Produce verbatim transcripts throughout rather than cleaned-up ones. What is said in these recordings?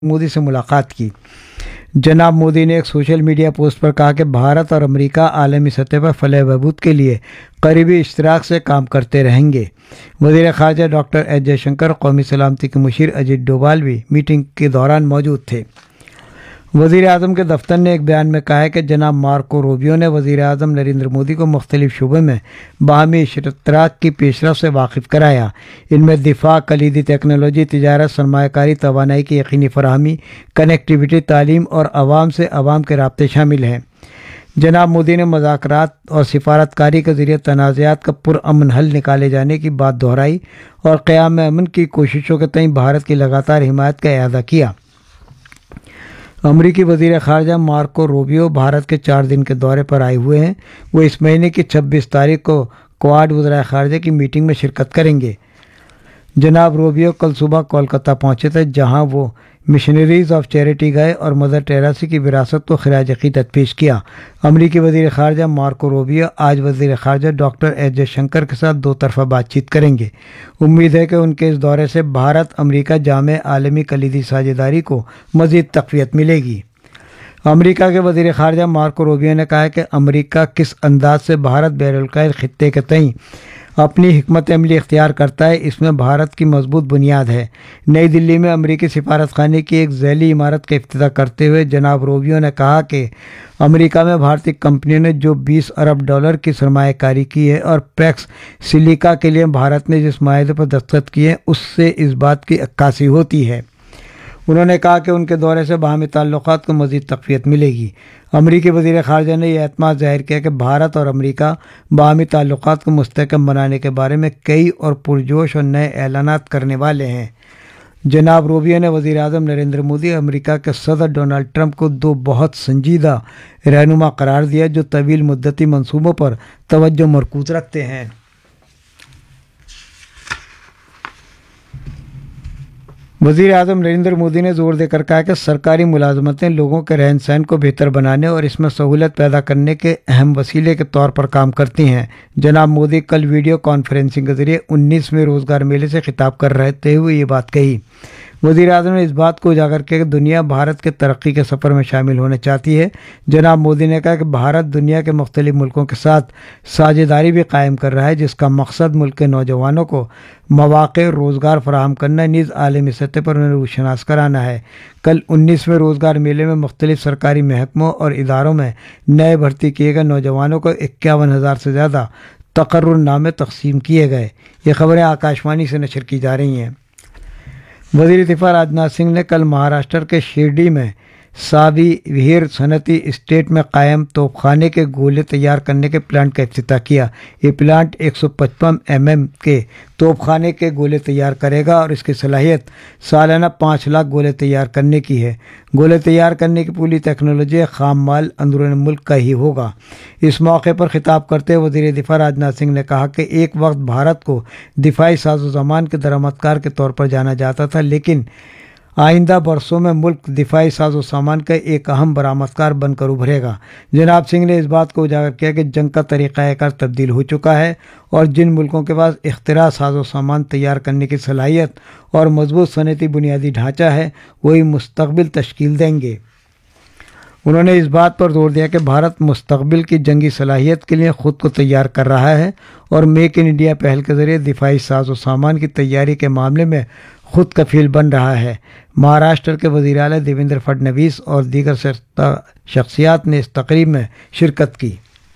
मोदी से मुलाकात की। जनाब मोदी ने एक सोशल मीडिया पोस्ट पर कहा कि भारत और अमेरिका आलमी सतह पर फलाह बहबूद के लिए करीबी इश्तराक से काम करते रहेंगे। वज़ीर ख़ारजा डॉक्टर एस जयशंकर, कौमी सलामती के मुशीर अजीत डोभाल भी मीटिंग के दौरान मौजूद थे। वज़ीर आज़म के दफ्तर ने एक बयान में कहा है कि जनाब मार्को रूबियो ने वज़ीर आज़म नरेंद्र मोदी को मुख्तलिफ शोबे में बाहमी इश्तराक की पेशरफ से वाकिफ़ कराया। इनमें दिफा, कलीदी टेक्नोलॉजी, तिजारत, सरमायाकारी, तवानाई की यकीनी फराहमी, कनेक्टिविटी, तालीम और आवाम से आवाम के राब्ते शामिल हैं। जनाब मोदी ने मुज़ाकरात और सिफारतकारी के ज़रिए तनाज़ात का पुरअमन हल निकाले जाने की बात दोहराई और क़याम अमन की कोशिशों के तय भारत की लगातार हिमायत का इआदा किया। अमरीकी वज़ीर ख़ारजा मार्को रूबियो भारत के चार दिन के दौरे पर आए हुए हैं। वो इस महीने की छब्बीस तारीख को क्वाड वज़राए ख़ारजा की मीटिंग में शिरकत करेंगे। जनाब रूबियो कल सुबह कोलकाता पहुंचे थे, जहां वो मिशनरीज़ ऑफ चैरिटी गए और मदर टेरेसा की विरासत को खिराज अक़ीदत पेश किया। अमरीकी वज़ीर ख़ारजा मार्को रूबियो आज वज़ीर ख़ारजा डॉक्टर एस जयशंकर के साथ दो तरफ़ा बातचीत करेंगे। उम्मीद है कि उनके इस दौरे से भारत अमरीका जामे आलमी कलीदी साझेदारी को मज़ीद तक़वियत मिलेगी। अमरीका के वज़ीर ख़ारजा मार्को रूबियो ने कहा है कि अमरीका किस अंदाज से भारत बैरुल ख़ित्ते के तय अपनी हिकमत अमली इख्तियार करता है, इसमें भारत की मजबूत बुनियाद है। नई दिल्ली में अमरीकी सिफारतखाने की एक झैली इमारत का इफ्तिताह करते हुए जनाब रूबियो ने कहा कि अमरीका में भारतीय कंपनियों ने जो बीस अरब डॉलर की सरमायाकारी की है और पैक्स सिलिका के लिए भारत ने जिस माहे पर दस्तखत किए हैं, उससे इस बात की अक्कासी होती है। उन्होंने कहा कि उनके दौरे से बाहमी ताल्लुकात को मज़ीद तक़वियत मिलेगी। अमरीकी वज़ीर ख़ारजा ने यह एतमाद ज़ाहिर किया कि भारत और अमरीका बाहमी ताल्लुकात को मुस्तहकम बनाने के बारे में कई और पुरजोश और नए ऐलानात करने वाले हैं। जनाब रूबियो ने वज़ीर आज़म नरेंद्र मोदी, अमरीका के सदर डोनाल्ड ट्रंप को दो बहुत संजीदा रहनुमा करार दिया जो तवील मुद्दती मंसूबों पर तवज्जो मरकूज़ रखते हैं। वज़ीर आज़म नरेंद्र मोदी ने ज़ोर देकर कहा कि सरकारी मुलाजमतें लोगों के रहन सहन को बेहतर बनाने और इसमें सहूलत पैदा करने के अहम वसीले के तौर पर काम करती हैं। जनाब मोदी कल वीडियो कॉन्फ्रेंसिंग के ज़रिए उन्नीसवें रोज़गार मेले से खिताब कर रहे हुए ये बात कही। वज़ीर आज़म ने इस बात को उजागर किया कि दुनिया भारत के तरक्की के सफ़र में शामिल होना चाहती है। जनाब मोदी ने कहा कि भारत दुनिया के मुख्तलिफ मुल्कों के साथ साझेदारी भी कायम कर रहा है, जिसका मकसद मुल्क के नौजवानों को मौक़े रोज़गार फराहम करना, नीज़ आलमी सतह पर उन्हें रूशनास कराना है। कल उन्नीसवें रोज़गार मेले में मुख्तलिफ सरकारी महकमों और इदारों में नए भर्ती किए गए नौजवानों को इक्यावन हज़ार से ज़्यादा तकर्रुरनामे तकसीम किए गए। ये खबरें आकाशवाणी से नशर की जा रही हैं। वज़ीर दिफ़ा राजनाथ सिंह ने कल महाराष्ट्र के शिरडी में साबी विहीर सनती स्टेट में कायम तोपखाने के गोले तैयार करने के प्लांट का इफ्तिताह किया। ये प्लांट एक सौ पचपन एम एम के तोपखाने के गोले तैयार करेगा और इसकी सलाहियत सालाना पाँच लाख गोले तैयार करने की है। गोले तैयार करने की पूरी टेक्नोलॉजी खाम माल अंदरून मुल्क का ही होगा। इस मौके पर खिताब करते हुए वज़ीर दिफ़ा राजनाथ सिंह ने कहा कि एक वक्त भारत को दिफाई साजो सामान के दरामदकार के तौर पर जाना जाता था, लेकिन आइंदा बरसों में मुल्क दिफाई साजो सामान का एक अहम बरामदकार बनकर उभरेगा। जनाब सिंह ने इस बात को उजागर किया कि जंग का तरीक़ाकार तब्दील हो चुका है और जिन मुल्कों के पास इख्तिरा साजो सामान तैयार करने की सलाहियत और मजबूत सनती बुनियादी ढांचा है, वही मुस्तकबिल तश्कील देंगे। उन्होंने इस बात पर जोर दिया कि भारत मुस्तकबिल की जंगी सलाहियत के लिए ख़ुद को तैयार कर रहा है और मेक इन इंडिया पहल के ज़रिए दिफाई साजो सामान की तैयारी के मामले में खुद कफील बन रहा है। महाराष्ट्र के वज़ीर आला देवेंद्र फडणवीस और दीगर शख्सियात ने इस तकरीब में शिरकत की।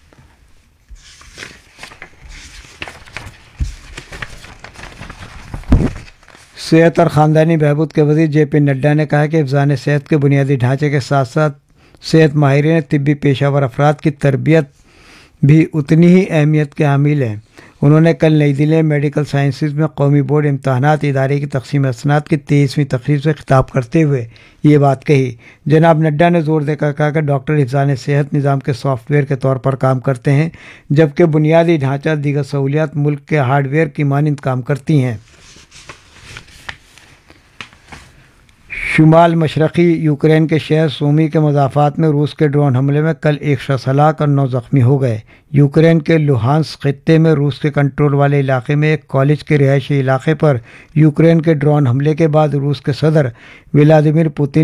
सेहत और ख़ानदानी बहबूद के वज़ीर जे पी नड्डा ने कहा कि हिफ़्ज़ान सेहत के बुनियादी ढांचे के साथ साथ सेहत माहिरीन तिब्बी पेशावर अफराद की तरबियत भी उतनी ही अहमियत के हामिल हैं। उन्होंने कल नई दिल्ली में मेडिकल साइंसेज में कौमी बोर्ड इम्तहानात इदारे की तकसीम असनाद की तेईसवीं तकरीब से खिताब करते हुए ये बात कही। जनाब नड्डा ने जोर देकर कहा कि डॉक्टर हिफ़्ज़ान सेहत निज़ाम के सॉफ्टवेयर के तौर पर काम करते हैं, जबकि बुनियादी ढांचा दीगर सहूलियात मुल्क के हार्डवेयर की मानंद काम करती हैं। شمال مشرقی یوکرین کے شہر سومی کے مضافات میں روس کے ڈرون حملے میں کل ایک شخص ہلاک اور نو زخمی ہو گئے۔ یوکرین کے لوہانس خطے میں روس کے کنٹرول والے علاقے میں ایک کالج کے رہائشی علاقے پر یوکرین کے ڈرون حملے کے بعد روس کے صدر ولادیمیر پوتن